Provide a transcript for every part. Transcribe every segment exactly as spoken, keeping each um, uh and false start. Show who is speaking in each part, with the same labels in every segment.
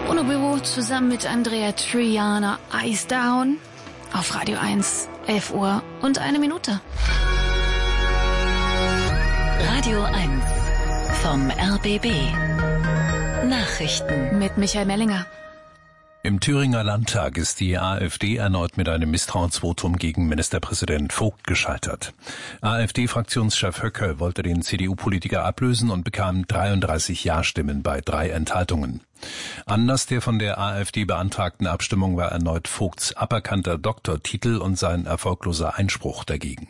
Speaker 1: Bruno Bülow zusammen mit Andrea Triana, Eyes Down. Auf Radio eins, elf Uhr und eine Minute.
Speaker 2: Radio eins vom R B B. Nachrichten
Speaker 1: mit Michael Mellinger.
Speaker 3: Im Thüringer Landtag ist die AfD erneut mit einem Misstrauensvotum gegen Ministerpräsident Vogt gescheitert. AfD-Fraktionschef Höcke wollte den C D U-Politiker ablösen und bekam dreiunddreißig Ja-Stimmen bei drei Enthaltungen. Anlass der von der AfD beantragten Abstimmung war erneut Vogts aberkannter Doktortitel und sein erfolgloser Einspruch dagegen.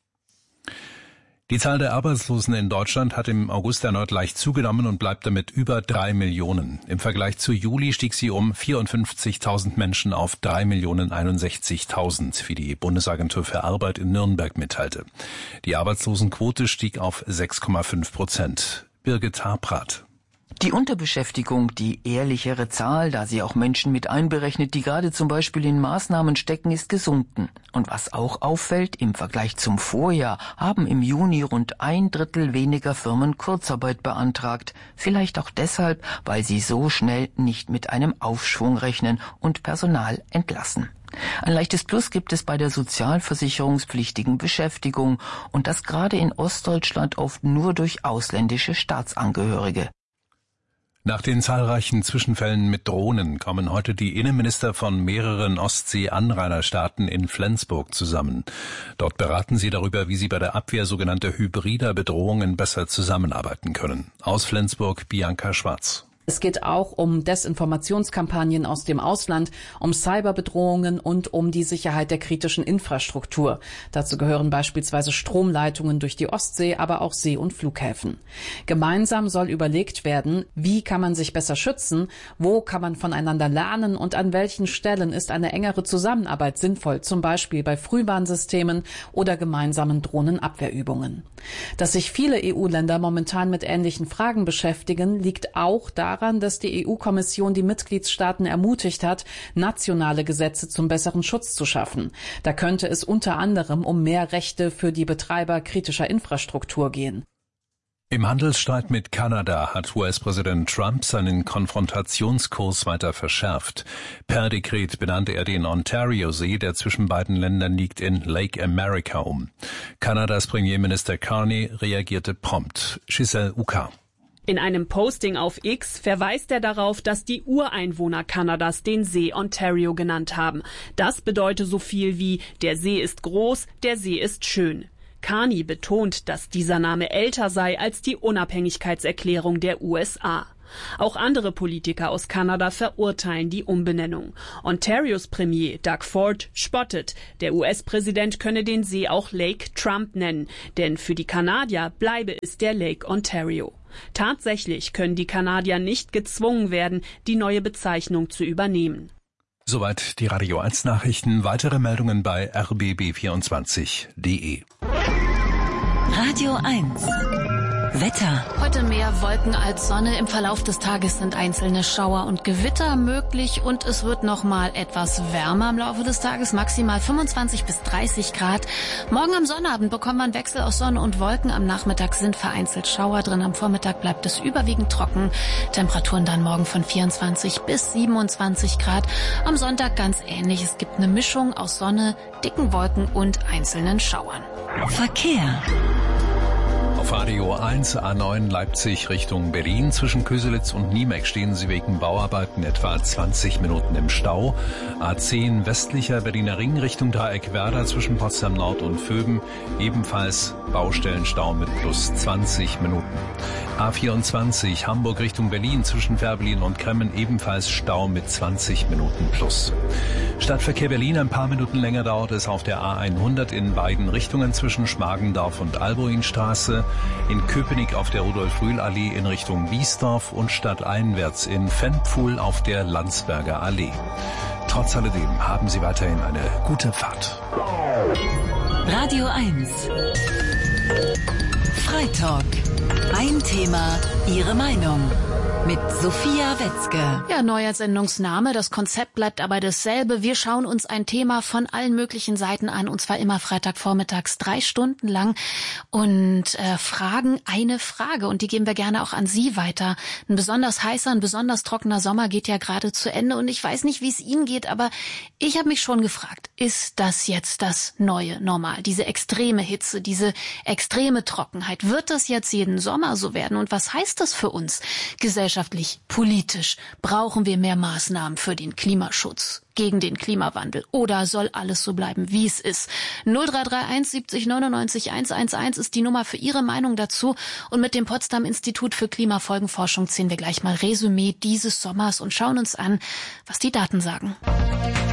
Speaker 3: Die Zahl der Arbeitslosen in Deutschland hat im August erneut leicht zugenommen und bleibt damit über drei Millionen. Im Vergleich zu Juli stieg sie um vierundfünfzigtausend Menschen auf drei Millionen einundsechzigtausend, wie die Bundesagentur für Arbeit in Nürnberg mitteilte. Die Arbeitslosenquote stieg auf sechs Komma fünf Prozent. Birgit Harprat.
Speaker 4: Die Unterbeschäftigung, die ehrlichere Zahl, da sie auch Menschen mit einberechnet, die gerade zum Beispiel in Maßnahmen stecken, ist gesunken. Und was auch auffällt, im Vergleich zum Vorjahr haben im Juni rund ein Drittel weniger Firmen Kurzarbeit beantragt. Vielleicht auch deshalb, weil sie so schnell nicht mit einem Aufschwung rechnen und Personal entlassen. Ein leichtes Plus gibt es bei der sozialversicherungspflichtigen Beschäftigung und das gerade in Ostdeutschland oft nur durch ausländische Staatsangehörige.
Speaker 3: Nach den zahlreichen Zwischenfällen mit Drohnen kommen heute die Innenminister von mehreren Ostsee-Anrainerstaaten in Flensburg zusammen. Dort beraten sie darüber, wie sie bei der Abwehr sogenannter hybrider Bedrohungen besser zusammenarbeiten können. Aus Flensburg Bianca Schwarz.
Speaker 5: Es geht auch um Desinformationskampagnen aus dem Ausland, um Cyberbedrohungen und um die Sicherheit der kritischen Infrastruktur. Dazu gehören beispielsweise Stromleitungen durch die Ostsee, aber auch See- und Flughäfen. Gemeinsam soll überlegt werden, wie kann man sich besser schützen, wo kann man voneinander lernen und an welchen Stellen ist eine engere Zusammenarbeit sinnvoll, zum Beispiel bei Frühwarnsystemen oder gemeinsamen Drohnenabwehrübungen. Dass sich viele E U-Länder momentan mit ähnlichen Fragen beschäftigen, liegt auch daran, daran, dass die E U-Kommission die Mitgliedstaaten ermutigt hat, nationale Gesetze zum besseren Schutz zu schaffen. Da könnte es unter anderem um mehr Rechte für die Betreiber kritischer Infrastruktur gehen.
Speaker 3: Im Handelsstreit mit Kanada hat U S-Präsident Trump seinen Konfrontationskurs weiter verschärft. Per Dekret benannte er den Ontario-See, der zwischen beiden Ländern liegt, in Lake America um. Kanadas Premierminister Carney reagierte prompt. Giselle Uka.
Speaker 6: In einem Posting auf X verweist er darauf, dass die Ureinwohner Kanadas den See Ontario genannt haben. Das bedeutet so viel wie: Der See ist groß, der See ist schön. Carney betont, dass dieser Name älter sei als die Unabhängigkeitserklärung der U S A. Auch andere Politiker aus Kanada verurteilen die Umbenennung. Ontarios Premier Doug Ford spottet, der U S-Präsident könne den See auch Lake Trump nennen, denn für die Kanadier bleibe es der Lake Ontario. Tatsächlich können die Kanadier nicht gezwungen werden, die neue Bezeichnung zu übernehmen.
Speaker 3: Soweit die Radio eins Nachrichten. Weitere Meldungen bei r b b vierundzwanzig punkt d e.
Speaker 2: Radio eins Wetter.
Speaker 1: Heute mehr Wolken als Sonne. Im Verlauf des Tages sind einzelne Schauer und Gewitter möglich und es wird noch mal etwas wärmer im Laufe des Tages, maximal fünfundzwanzig bis dreißig Grad. Morgen am Sonnabend bekommt man Wechsel aus Sonne und Wolken. Am Nachmittag sind vereinzelt Schauer drin. Am Vormittag bleibt es überwiegend trocken. Temperaturen dann morgen von vierundzwanzig bis siebenundzwanzig Grad. Am Sonntag ganz ähnlich. Es gibt eine Mischung aus Sonne, dicken Wolken und einzelnen Schauern.
Speaker 2: Verkehr.
Speaker 3: Auf Radio eins A neun Leipzig Richtung Berlin. Zwischen Köselitz und Niemeck stehen Sie wegen Bauarbeiten etwa zwanzig Minuten im Stau. A zehn westlicher Berliner Ring Richtung Dreieck Werder zwischen Potsdam Nord und Vöben. Ebenfalls Baustellenstau mit plus zwanzig Minuten. A vierundzwanzig Hamburg Richtung Berlin zwischen Fährberlin und Kremmen. Ebenfalls Stau mit zwanzig Minuten plus. Stadtverkehr Berlin, ein paar Minuten länger dauert es auf der A hundert in beiden Richtungen zwischen Schmargendorf und Alboinstraße. In Köpenick auf der Rudolf-Rühl-Allee in Richtung Biesdorf und stadteinwärts in Fennpfuhl auf der Landsberger Allee. Trotz alledem haben Sie weiterhin eine gute Fahrt.
Speaker 2: Radio eins Freitalk. Ein Thema, Ihre Meinung. Mit Sophia Wetzke.
Speaker 1: Ja, neuer Sendungsname. Das Konzept bleibt aber dasselbe. Wir schauen uns ein Thema von allen möglichen Seiten an, und zwar immer Freitagvormittags drei Stunden lang und äh, fragen eine Frage. Und die geben wir gerne auch an Sie weiter. Ein besonders heißer, ein besonders trockener Sommer geht ja gerade zu Ende. Und ich weiß nicht, wie es Ihnen geht, aber ich habe mich schon gefragt, ist das jetzt das neue Normal? Diese extreme Hitze, diese extreme Trockenheit. Wird das jetzt jeden Sommer so werden? Und was heißt das für uns gesellschaftlich? Gesellschaftlich, politisch brauchen wir mehr Maßnahmen für den Klimaschutz, gegen den Klimawandel, oder soll alles so bleiben, wie es ist? null drei drei eins siebzig neunundneunzig hundertelf ist die Nummer für Ihre Meinung dazu, und mit dem Potsdam Institut für Klimafolgenforschung ziehen wir gleich mal Resümee dieses Sommers und schauen uns an, was die Daten sagen.